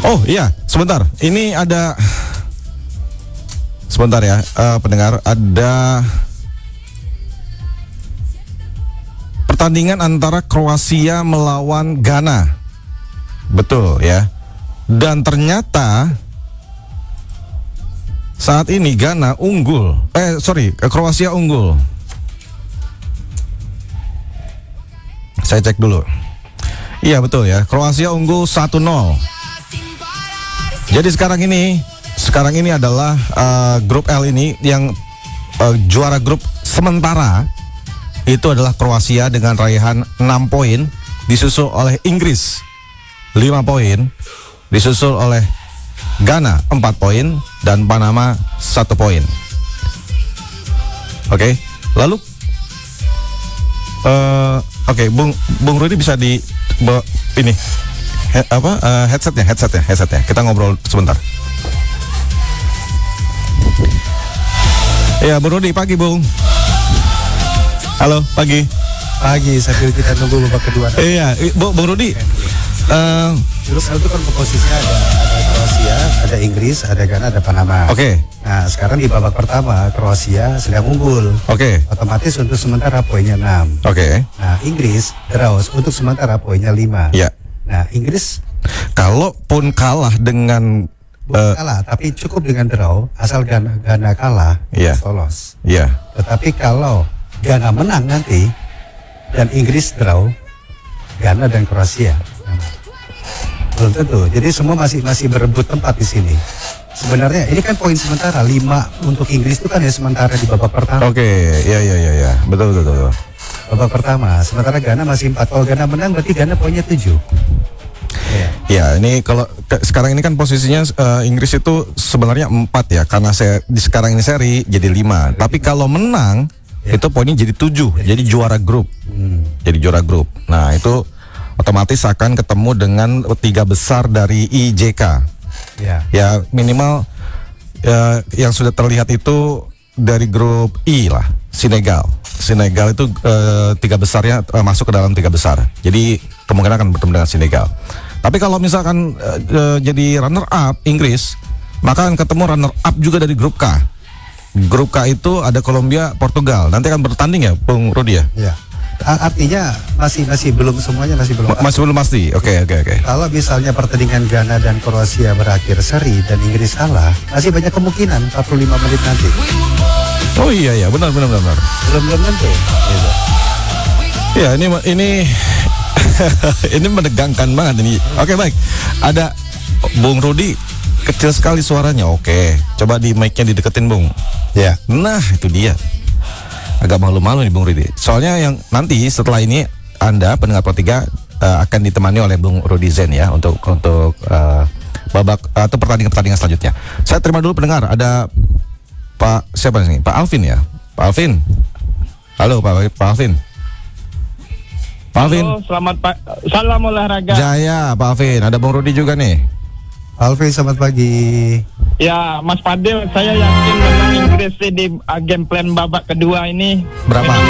Oh iya, sebentar. Ini ada, sebentar ya, pendengar, ada pertandingan antara Kroasia melawan Ghana. Betul ya. Dan ternyata saat ini Ghana unggul. Kroasia unggul. Saya cek dulu. Iya betul ya, Kroasia unggul 1-0. Jadi sekarang ini adalah grup L ini yang juara grup sementara itu adalah Kroasia dengan raihan 6 poin, disusul oleh Inggris 5 poin, disusul oleh Ghana 4 poin dan Panama 1 poin. Oke, lalu Bung Rudi bisa di ini headsetnya. Kita ngobrol sebentar. Ya, Bung Rudi, pagi Bung. Halo, pagi. Sambil kita nunggu babak kedua. Iya, Bung Rudi. Grup L itu kan posisinya ada Kroasia, ada Inggris, ada Ghana, ada Panama. Oke. Nah, sekarang di babak pertama Kroasia sedang unggul. Oke. Otomatis untuk sementara poinnya 6. Oke. Nah, Inggris draws untuk sementara poinnya 5. Ya. Nah, Inggris kalaupun kalah dengan kalah, tapi cukup dengan draw, asal Ghana kalah, Iya. lolos. ya. Tetapi kalau Ghana menang nanti dan Inggris draw, Ghana dan Kroasia belum tentu. Jadi semua masih berebut tempat di sini. Sebenarnya ini kan poin sementara 5 untuk Inggris itu kan ya sementara di babak pertama. Oke, ya. Betul. Babak pertama, sementara Ghana masih 4. Kalau Ghana menang berarti Ghana poinnya 7. Ya, ini kalau sekarang ini kan posisinya Inggris itu sebenarnya 4 ya, karena sekarang ini seri jadi 5. Tapi kalau menang itu poinnya jadi 7, jadi juara grup. Jadi juara grup. Nah, itu otomatis akan ketemu dengan 3 besar dari IJK. Ya, minimal yang sudah terlihat itu dari grup I lah, Senegal itu 3 besarnya masuk ke dalam 3 besar. Jadi kemungkinan akan bertemu dengan Senegal. Tapi kalau misalkan jadi runner up Inggris, maka akan ketemu runner up juga dari grup K. Grup K itu ada Kolombia, Portugal. Nanti akan bertanding ya, Bung Rudi ya? Iya. Artinya masih belum semuanya masih belum pasti. Oke. Kalau misalnya pertandingan Ghana dan Kroasia berakhir seri dan Inggris kalah, masih banyak kemungkinan 45 menit nanti. Oh iya, benar. Belum tentu. Gitu. Ya, ini ini menegangkan banget ini. Oke, baik. Ada Bung Rudi, kecil sekali suaranya. Oke, coba di mic-nya dideketin, Bung. Ya. Nah, itu dia. Agak malu-malu nih Bung Rudi. Soalnya yang nanti setelah ini Anda pendengar Pro 3 akan ditemani oleh Bung Rudi Zen ya untuk babak atau pertandingan selanjutnya. Saya terima dulu pendengar. Ada Pak siapa nih? Pak Alvin ya. Pak Alvin. Halo Pak Alvin. Pak Alvin. Halo, selamat salam olahraga. Jaya, Pak Alvin. Ada Bung Rudi juga nih. Alvin, selamat pagi. Ya, Mas Fadil, saya yakin menang Inggris di game plan babak kedua ini. Berapa?